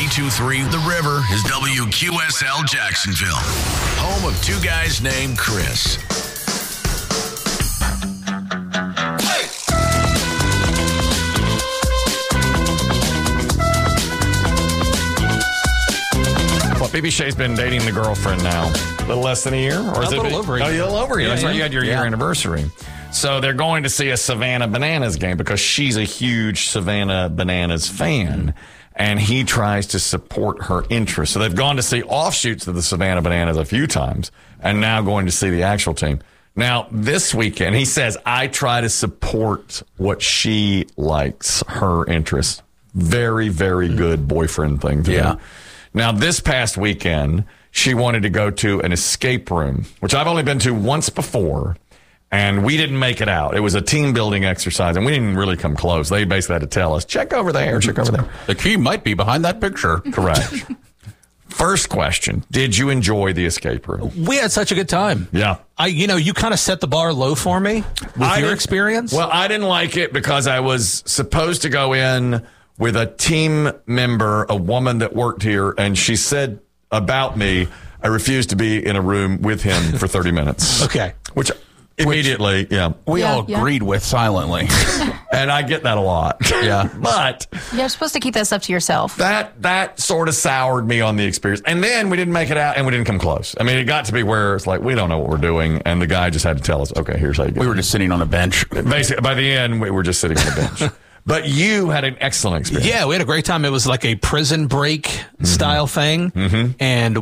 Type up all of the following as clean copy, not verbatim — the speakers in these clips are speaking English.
92.3 The River is WQSL Jacksonville, home of two guys named Chris. Well, BB Shea's been dating the girlfriend now a little less than a year, or is it a little over a year? Oh, a little over a year. Yeah, That's right. yeah. You had your year anniversary. So they're going to see a Savannah Bananas game because she's a huge Savannah Bananas fan, and he tries to support her interests. So they've gone to see offshoots of the Savannah Bananas a few times, and now going to see the actual team. Now, this weekend, he says, I try to support what she likes, her interests. Very, very good boyfriend thing to do. Now, this past weekend, she wanted to go to an escape room, which I've only been to once before, and we didn't make it out. It was a team building exercise, and we didn't really come close. They basically had to tell us, check over there, check over there. The key might be behind that picture. Correct. First question, did you enjoy the escape room? We had such a good time. Yeah. You kind of set the bar low for me with your experience. Well, I didn't like it because I was supposed to go in with a team member, a woman that worked here, and she said about me, I refused to be in a room with him for 30 minutes. Okay. Which immediately, We all agreed with silently. And I get that a lot. Yeah. But You're supposed to keep that stuff to yourself. that sort of soured me on the experience. And then we didn't make it out and we didn't come close. I mean, it got to be where it's like, we don't know what we're doing. And the guy just had to tell us, okay, here's how you get We were just sitting on a bench. Basically, by the end, we were just sitting on the bench. But you had an excellent experience. Yeah, we had a great time. It was like a prison break style thing. Mm-hmm. And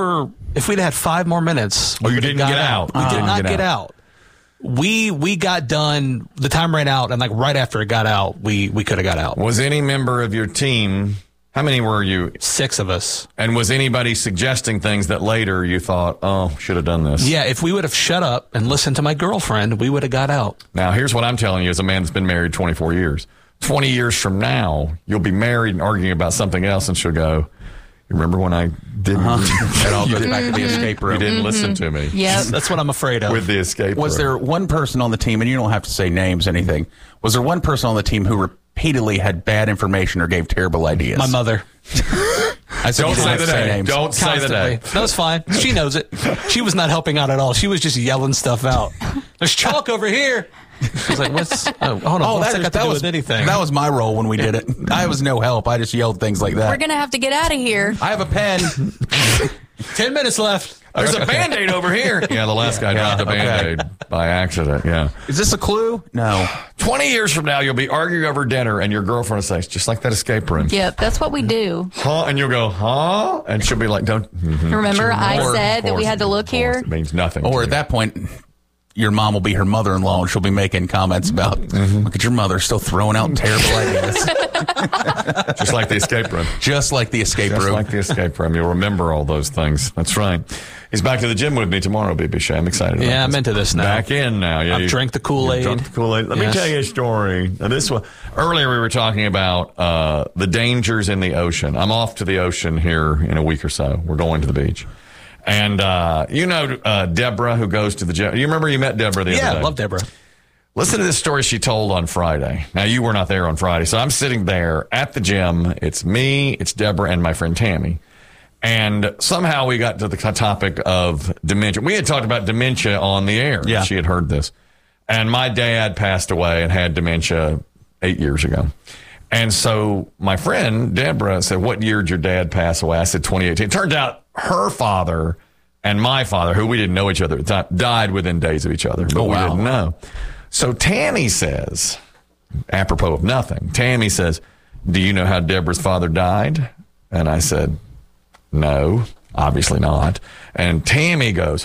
if we'd had 5 more minutes, you didn't get out. We did not get out. We got done, the time ran out, and like right after it got out, we could have got out. Was any member of your team, how many were you? 6 of us. And was anybody suggesting things that later you thought, oh, should have done this? Yeah, if we would have shut up and listened to my girlfriend, we would have got out. Now, here's what I'm telling you as a man that's been married 24 years. 20 years from now, you'll be married and arguing about something else, and she'll go, you remember when I didn't? It all goes back to the escape room. You didn't listen to me. Yep. That's what I'm afraid of. With the escape Was room. there one person on the team, and you don't have to say names, anything, was there one person on the team who repeatedly had bad information or gave terrible ideas? My mother. I said Don't you say have the to name. names. Don't say the Constantly. name. That was fine. She knows it. She was not helping out at all. She was just yelling stuff out. There's chalk over here. I was like, what's... Oh, hold on. What's that got to do with anything? That was my role when we did it. I was no help. I just yelled things like that. We're going to have to get out of here. I have a pen. 10 minutes left. There's a Band-Aid over here. Yeah, the last guy dropped a Band-Aid by accident, yeah. Is this a clue? No. 20 years from now, you'll be arguing over dinner, and your girlfriend will say, it's just like that escape room. Yep, that's what we do. Huh? And you'll go, huh? And she'll be like, don't. Remember, I Or- said that we had to look of course, here? It means nothing. to Or you. at that point, your mom will be her mother-in-law, and she'll be making comments about, look at your mother still throwing out terrible ideas. Just like the escape room. Just like the escape Just room. like the escape room. You'll remember all those things. That's right. He's back to the gym with me tomorrow, BB Shea. I'm excited about Yeah, I'm this. into this now. Back in now. Yeah, I've drank the Kool-Aid. You drank the Kool-Aid. Let me Yes. tell you a story. Now, this one, earlier we were talking about the dangers in the ocean. I'm off to the ocean here in a week or so. We're going to the beach. And Deborah, who goes to the gym. You remember you met Deborah the other day? Yeah, I love Deborah. Listen to this story she told on Friday. Now, you were not there on Friday, so I'm sitting there at the gym. It's me, it's Deborah, and my friend Tammy. And somehow we got to the topic of dementia. We had talked about dementia on the air. Yeah. She had heard this. And my dad passed away and had dementia 8 years ago. And so my friend Deborah said, what year did your dad pass away? I said 2018. It turned out her father and my father, who we didn't know each other at the time, died within days of each other. But we didn't know. So Tammy says, apropos of nothing, Tammy says, do you know how Deborah's father died? And I said, no, obviously not. And Tammy goes,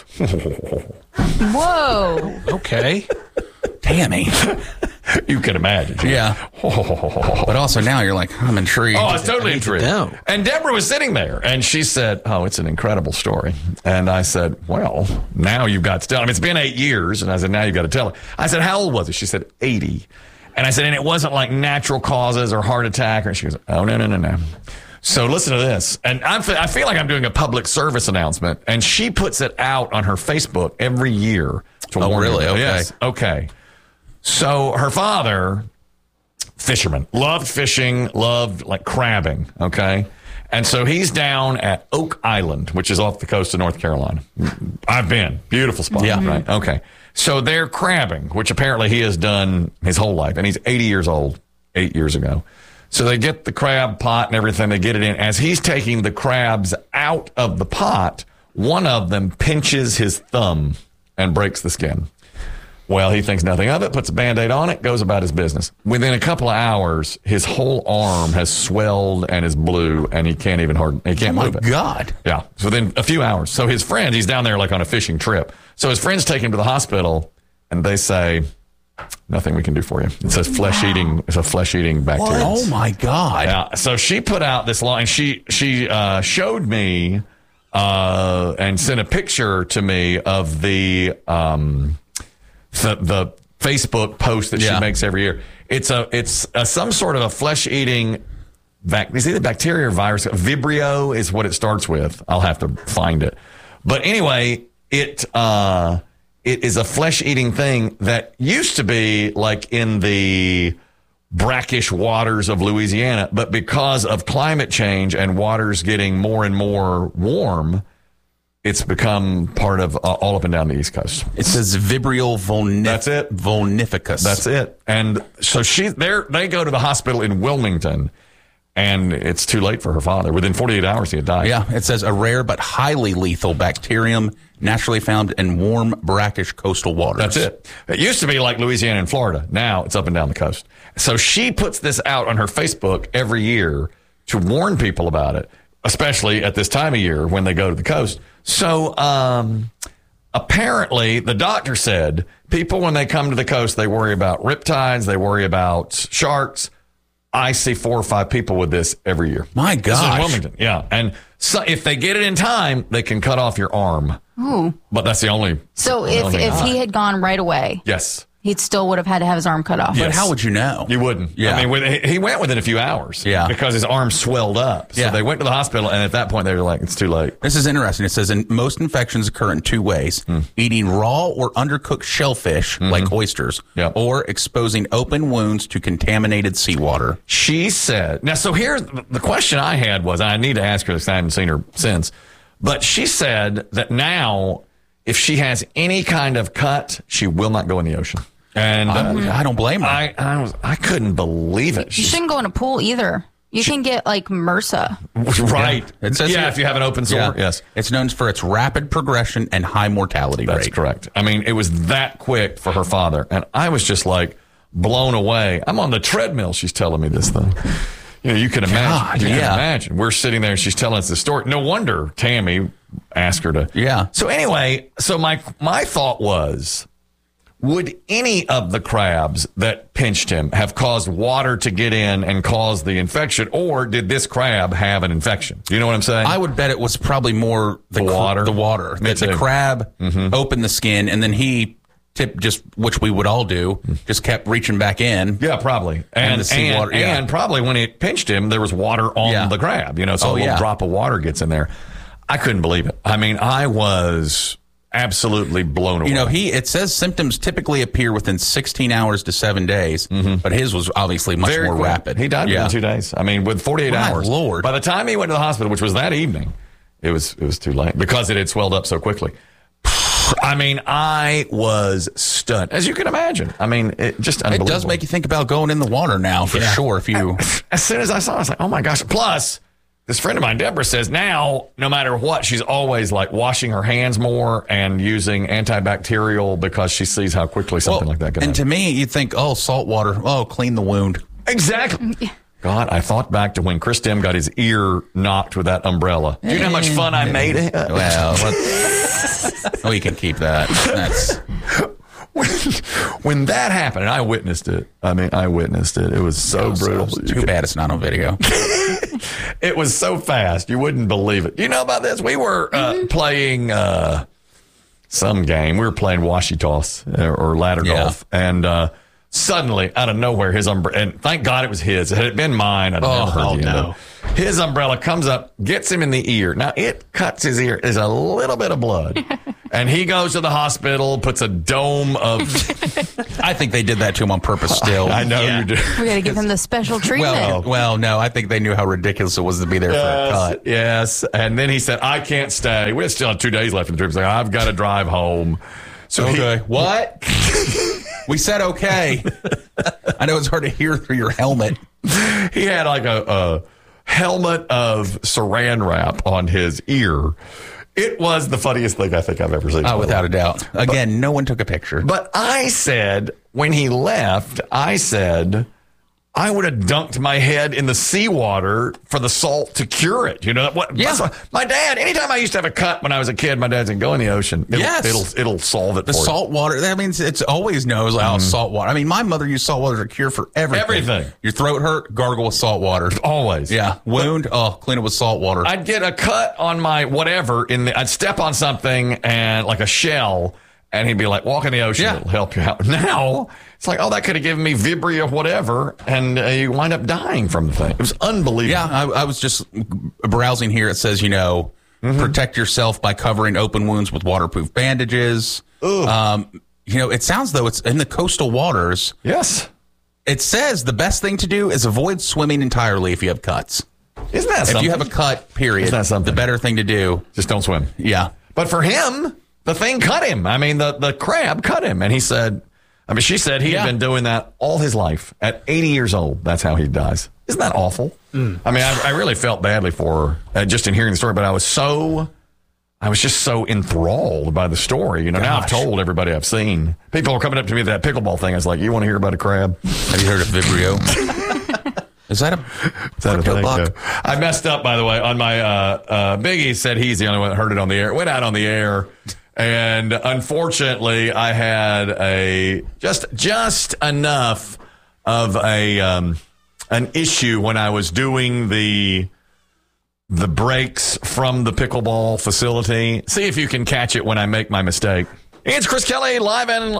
Whoa. Okay. Tammy. you can imagine. Yeah. But also now you're like, I'm intrigued. Oh, I was totally intrigued. know. And Deborah was sitting there, and she said, oh, it's an incredible story. And I said, well, now you've got to tell it. I mean, it's been 8 years, and I said, now you've got to tell it. I said, how old was it? She said, 80. And I said, and it wasn't like natural causes or heart attack. And she goes, oh, no. So listen to this. And I feel like I'm doing a public service announcement, and she puts it out on her Facebook every year. To warn really? you. Okay. Yes. Okay. So her father, fisherman, loved fishing, loved like crabbing. Okay. And so he's down at Oak Island, which is off the coast of North Carolina. I've been. Beautiful spot. Yeah. Right. Okay. So they're crabbing, which apparently he has done his whole life. And he's 80 years old, 8 years ago. So they get the crab pot and everything. They get it in. As he's taking the crabs out of the pot, one of them pinches his thumb and breaks the skin. Well, he thinks nothing of it, puts a Band-Aid on it, goes about his business. Within a couple of hours, his whole arm has swelled and is blue, and he can't even move it. Oh, my God. Yeah, so within a few hours. So his friend, he's down there like on a fishing trip. So his friends take him to the hospital, and they say, nothing we can do for you. It says it's a flesh-eating bacteria. Oh, my God. Yeah, so she put out this line. She showed me and sent a picture to me of the Facebook post that she makes every year. It's some sort of a flesh-eating is either bacteria or virus. Vibrio is what it starts with. I'll have to find it. But anyway, it is a flesh-eating thing that used to be like in the brackish waters of Louisiana, but because of climate change and waters getting more and more warm, it's become part of all up and down the East Coast. It says Vibrio That's it. vulnificus. That's it. And so they go to the hospital in Wilmington, and it's too late for her father. Within 48 hours, he had died. Yeah, it says a rare but highly lethal bacterium naturally found in warm, brackish coastal waters. That's it. It used to be like Louisiana and Florida. Now it's up and down the coast. So she puts this out on her Facebook every year to warn people about it, especially at this time of year when they go to the coast. So apparently the doctor said people, when they come to the coast, they worry about riptides, they worry about sharks. I see 4 or 5 people with this every year. My This is in gosh. Wilmington. Yeah. And so if they get it in time, they can cut off your arm. Ooh. But that's the only. So the only if thing. he had gone right away, Yes. he still would have had to have his arm cut off. Yeah. But how would you know? You wouldn't. Yeah. I mean, he went within a few hours. Yeah. Because his arm swelled up. So Yeah. they went to the hospital, and at that point, they were like, it's too late. This is interesting. It says most infections occur in 2 ways: eating raw or undercooked shellfish, like oysters, Yep. or exposing open wounds to contaminated seawater. She said, now, so here's the question I had was, I need to ask her this, I haven't seen her since, but she said that now, if she has any kind of cut, she will not go in the ocean. And I don't blame her. I couldn't believe it. You shouldn't go in a pool either. You can get like MRSA. Right. It says Yeah, here- if you have an open sore, yes. It's known for its rapid progression and high mortality That's rate. correct. I mean, it was that quick for her father. And I was just like blown away. I'm on the treadmill. She's telling me this thing. You know, you can imagine. God, you can yeah. imagine. We're sitting there and she's telling us the story. No wonder Tammy asked her to. Yeah. So anyway, so my thought was, would any of the crabs that pinched him have caused water to get in and cause the infection, or did this crab have an infection? Do you know what I'm saying? I would bet it was probably more the water? The water. Me That the too. crab opened the skin, and then he which we would all do, just kept reaching back in. Yeah, probably. And the seawater, yeah. And probably when it pinched him, there was water on Yeah. the crab, you know, so Oh, a little yeah. drop of water gets in there. I couldn't believe it. I mean, I was absolutely blown away. You know, it says symptoms typically appear within 16 hours to 7 days, but his was obviously much Very more quick. rapid. He died within 2 days. I mean, with 48 My hours. Lord. By the time he went to the hospital, which was that evening, it was too late because it had swelled up so quickly. I mean, I was stunned, as you can imagine. I mean, it just It unbelievable. does make you think about going in the water now, for sure. If you, As soon as I saw it, I was like, oh my gosh. Plus, this friend of mine, Deborah, says now, no matter what, she's always like washing her hands more and using antibacterial because she sees how quickly something like that can and happen. to me, you'd think, oh, salt water, oh, clean the wound. Exactly. God, I thought back to when Chris Dim got his ear knocked with that umbrella. Do you know how much fun I made it? Well, we can keep that. That's When that happened, and I witnessed it. I mean, I witnessed it. It was so brutal. too bad it's not on video. It was so fast. You wouldn't believe it. You know about this? We were playing some game. We were playing washi toss or ladder golf. And suddenly, out of nowhere, his umbrella, and thank God it was his. Had it been mine, I'd never heard the end of it. His umbrella comes up, gets him in the ear. Now, it cuts his ear. There's a little bit of blood. And he goes to the hospital, puts a dome of... I think they did that to him on purpose still. I know you do. We got to give him the special treatment. Well, no, I think they knew how ridiculous it was to be there for a cut. Yes. And then he said, I can't stay. We still have 2 days left in the trip. He's like, I've got to drive home. So what? We said okay. I know it's hard to hear through your helmet. He had like a helmet of saran wrap on his ear. It was the funniest thing I think I've ever seen. Oh, without a doubt. Again, no one took a picture. But I said, when he left, I would have dunked my head in the seawater for the salt to cure it. You know what? Yeah. My dad, anytime I used to have a cut when I was a kid, my dad said, go in the ocean. It'll solve it. The salt water. That means it's always knows how salt water. I mean, my mother used salt water to cure for everything. Everything. Your throat hurt, gargle with salt water. Always. Yeah. Wound, clean it with salt water. I'd get a cut on my whatever I'd step on something and like a shell. And he'd be like, walk in the ocean, it'll help you out. Now, it's like, that could have given me Vibria, whatever, and you wind up dying from the thing. It was unbelievable. Yeah, I was just browsing here. It says, protect yourself by covering open wounds with waterproof bandages. It sounds though it's in the coastal waters. Yes. It says the best thing to do is avoid swimming entirely if you have cuts. Isn't that something? If you have a cut, period, Isn't that something? The better thing to do. Just don't swim. Yeah. But for him... the thing cut him. I mean, the crab cut him. And she said he had been doing that all his life. At 80 years old, that's how he dies. Isn't that awful? I mean, I really felt badly for her just in hearing the story, but I was just so enthralled by the story. Now I've told everybody I've seen. People are coming up to me with that pickleball thing. I was like, you want to hear about a crab? Have you heard of Vibrio? Is that a thing? buck? I messed up, by the way, on my Biggie said he's the only one that heard it on the air. It went out on the air. And unfortunately, I had just enough of an issue when I was doing the breaks from the pickleball facility. See if you can catch it when I make my mistake. It's Chris Kelly live and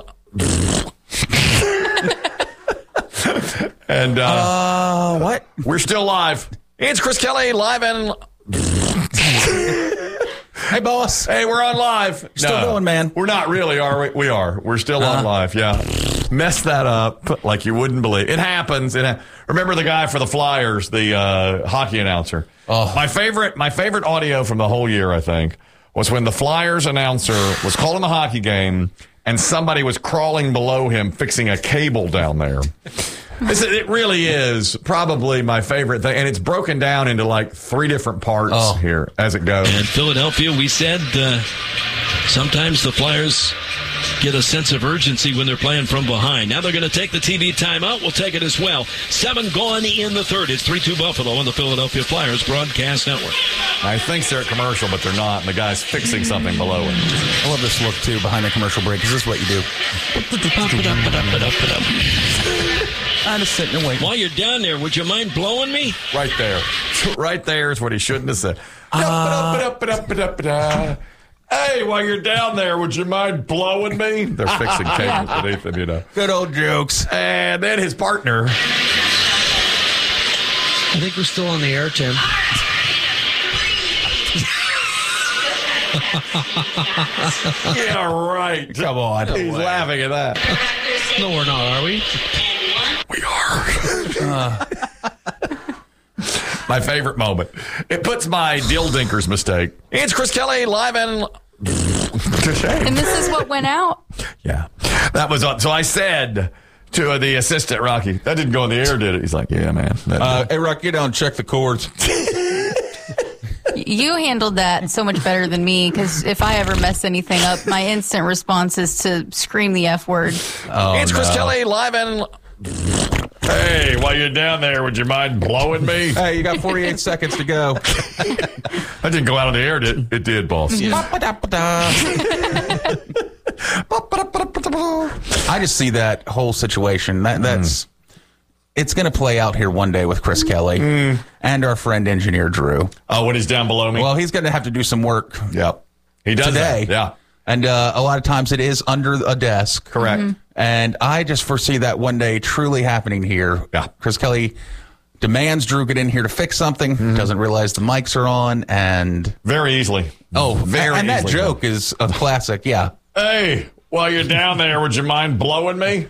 what? We're still live. It's Chris Kelly live and hey, boss. Hey, we're on live. Still going, man. We're not really, are we? We are. We're still on live, yeah. Messed that up like you wouldn't believe. It happens. Remember the guy for the Flyers, the hockey announcer? Oh. My favorite audio from the whole year, I think, was when the Flyers announcer was calling the hockey game and somebody was crawling below him fixing a cable down there. It really is probably my favorite thing, and it's broken down into like 3 different parts here as it goes. And in Philadelphia, we said sometimes the Flyers get a sense of urgency when they're playing from behind. Now they're going to take the TV timeout. We'll take it as well. 7 gone in the third. It's 3-2 Buffalo on the Philadelphia Flyers Broadcast Network. I think they're at commercial, but they're not, and the guy's fixing something below him. I love this look, too, behind the commercial break. Is this what you do? I'm just sitting and waiting. While you're down there, would you mind blowing me? Right there. Right there is what he shouldn't have said. Hey, while you're down there, would you mind blowing me? They're fixing cables beneath them, Good old jokes. And then his partner. I think we're still on the air, Tim. Yeah, right. Come on. He's laughing at that. No, we're not, are we? We are. My favorite moment. It puts my Dill Dinkers mistake. It's Chris Kelly live and... And this is what went out? Yeah. That was on. So I said to the assistant, Rocky, that didn't go on the air, did it? He's like, yeah, man. Hey, Rocky, get down and check the cords. You handled that so much better than me, because if I ever mess anything up, my instant response is to scream the F word. It's Chris Kelly live and... Hey, while you're down there, would you mind blowing me? Hey, you got 48 seconds to go. That didn't go out on the air, did it? It did, boss. I just see that whole situation. That's it's going to play out here one day with Chris Kelly and our friend engineer Drew. Oh, when he's down below me? Well, he's going to have to do some work. Yep. He does today. That. Yeah. And a lot of times it is under a desk. Correct. And I just foresee that one day truly happening here. Yeah. Chris Kelly demands Drew get in here to fix something, doesn't realize the mics are on, and Very easily. very and that easily. joke is a classic. Yeah. Hey, while you're down there, would you mind blowing me?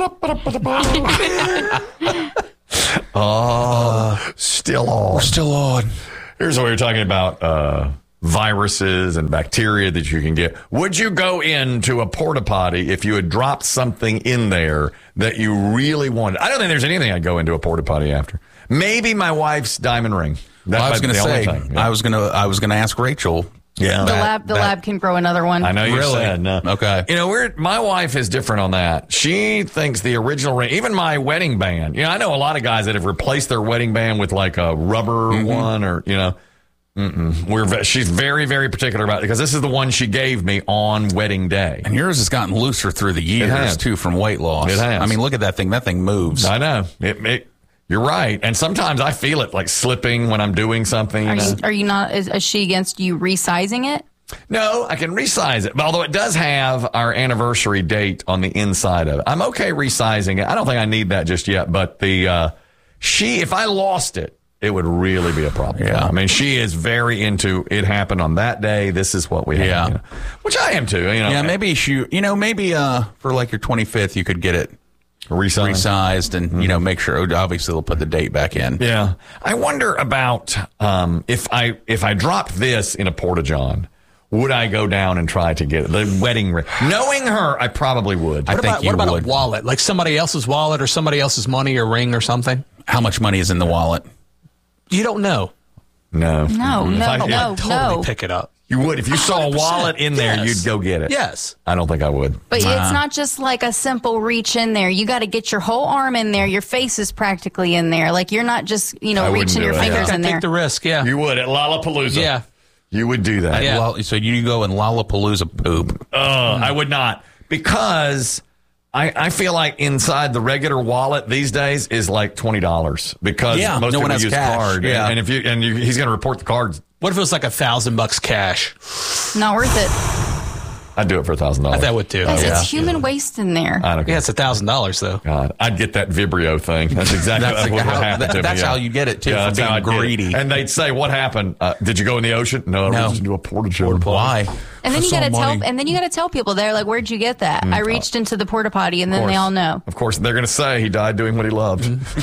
Still on. We're still on. Here's what we were talking about. Viruses and bacteria that you can get. Would you go into a porta potty if you had dropped something in there that you really wanted? I don't think there's anything I'd go into a porta potty after. Maybe my wife's diamond ring. That I was going to say, yeah. I was going to ask Rachel. Yeah, The lab can grow another one. I know you Really? said no. Okay. You know, my wife is different on that. She thinks the original ring, even my wedding band. You know, I know a lot of guys that have replaced their wedding band with like a rubber one, or you know. She's very, very particular about it because this is the one she gave me on wedding day. And yours has gotten looser through the years, has. too, from weight loss. It has. I mean, look at that thing. That thing moves. I know. You're right. And sometimes I feel it like slipping when I'm doing something. Are you not? Is she against you resizing it? No, I can resize it. But although it does have our anniversary date on the inside of it. I'm okay resizing it. I don't think I need that just yet. But if I lost it, it would really be a problem. Yeah. I mean, she is very into it happened on that day. This is what we have. Yeah. You know, which I am too. You know. Yeah, maybe for like your 25th, you could get it resized and, make sure, obviously they'll put the date back in. Yeah. I wonder about if I dropped this in a Porta-John, would I go down and try to get it? The wedding ring. Knowing her, I probably would. I think you what about would. a wallet? Like somebody else's wallet or somebody else's money or ring or something? How much money is in the wallet? You don't know. No. Totally pick it up. You would. If you saw a 100%, wallet in there, yes. you'd go get it. Yes. I don't think I would. But it's not just like a simple reach in there. You got to get your whole arm in there. Your face is practically in there. Like you're not just, wouldn't reaching do your it. fingers Gotta in there. take the risk, yeah. You would at Lollapalooza. Yeah. You would do that. Yeah. Well, so you go in Lollapalooza poop. I would not, because I feel like inside the regular wallet these days is like $20 because Yeah, most no one people has use cash. card. Yeah. And he's going to report the cards. What if it was like $1,000 cash? Not worth it. I'd do it for $1,000. That would too. Guys, Yeah. it's human waste in there. I don't care. Yeah, it's $1,000 though. God, I'd get that Vibrio thing. That's exactly what would happen to me. That's yeah. how you get it, too, Yeah, for that's how being I'd get it. greedy. And they'd say, "What happened? Did you go in the ocean?" No, No. we just do a porta-john. Why? And then you For got to some money. tell, and then you got to tell people they're like, "Where'd you get that?" I reached into the porta potty, and then they all know. Of course, they're going to say he died doing what he loved.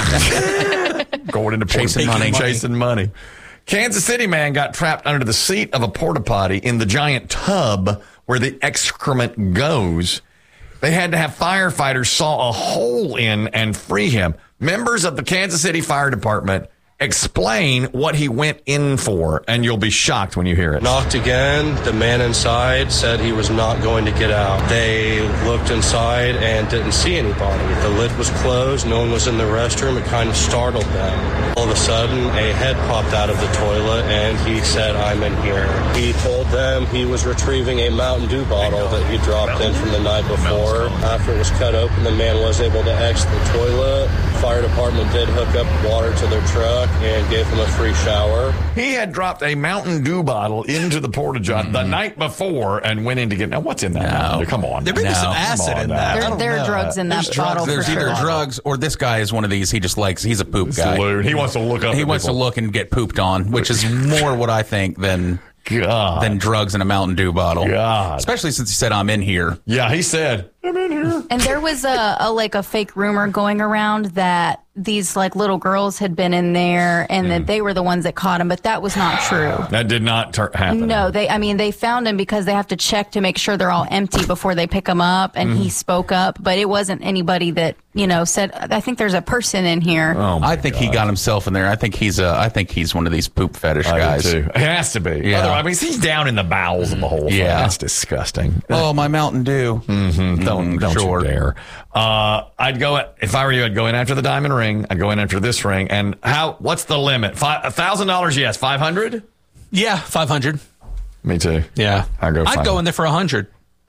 Going into Chasing chasing money. Kansas City man got trapped under the seat of a porta potty in the giant tub where the excrement goes. They had to have firefighters saw a hole in and free him. Members of the Kansas City Fire Department explain what he went in for, and you'll be shocked when you hear it. Knocked again. The man inside said he was not going to get out. They looked inside and didn't see anybody. The lid was closed. No one was in the restroom. It kind of startled them. All of a sudden, a head popped out of the toilet, and he said, "I'm in here." He told them he was retrieving a Mountain Dew bottle that he dropped in from the night before. After it was cut open, the man was able to exit the toilet. Fire department did hook up water to their truck and gave him a free shower. He had dropped a Mountain Dew bottle into the porta-john the night before and went in to get. Now, what's in that? Mountain Dew? Come on. There may be some Come acid on in now. that. I There, don't there are know. drugs in that bottle There's for either sure. drugs or this guy is one of these. He's a poop guy. Salute. He wants to look up. He at wants to people. look and get pooped on, which is more what I think than God. drugs in a Mountain Dew bottle. God. Especially since he said, "I'm in here." Yeah, he said, "I'm in here." And there was a fake rumor going around that these like little girls had been in there and that they were the ones that caught him, but that was not true. That did not happen. No, they found him because they have to check to make sure they're all empty before they pick him up, and he spoke up, but it wasn't anybody that, said, "I think there's a person in here." Oh my I think he got himself in there. I think he's one of these poop fetish I guys. do too. It has to be. Yeah. Otherwise, I mean, he's down in the bowels of the whole thing. Yeah. That's disgusting. Oh, my Mountain Dew. Don't sure. you dare. I'd go, if I were you, I'd go in after the diamond ring. I'd go in after this ring. And what's the limit? $1,000? Yes. 500? Yeah, 500. Me too. Yeah. I'd go in there for 100.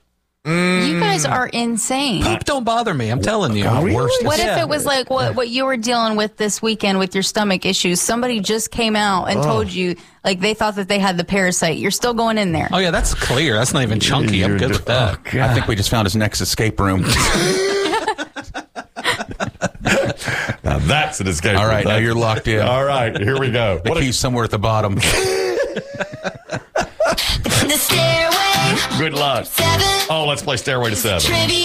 You guys are insane. Poop don't bother me. I'm telling you. What if it was like what you were dealing with this weekend with your stomach issues? Somebody just came out and told you, like, they thought that they had the parasite. You're still going in there. Oh yeah, that's clear. That's not even chunky. I'm good with that. I think we just found his next escape room. Now That's an escape. All right, now you're locked in. All right, here we go. The key's somewhere at the bottom. The Stairway. Good luck. 7. Oh, let's play Stairway to 7. Trivia.